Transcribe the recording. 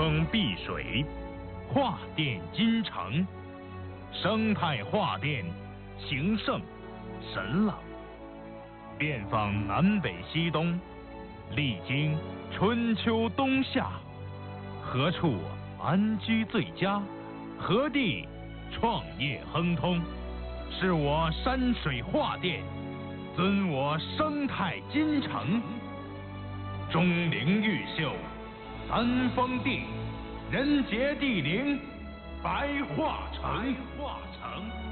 风碧水，化电金城，生态化电，情圣神朗，遍访南北西东，历经春秋冬夏，何处安居最佳？何地创业亨通？是我山水画电，尊我生态金城。钟灵毓秀，三峰地，人杰地灵，白化城。